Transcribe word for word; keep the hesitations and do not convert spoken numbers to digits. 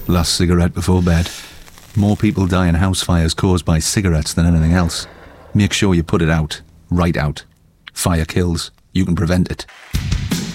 Last cigarette before bed. More people die in house fires caused by cigarettes than anything else. Make sure you put it out. Right out. Fire kills. You can prevent it.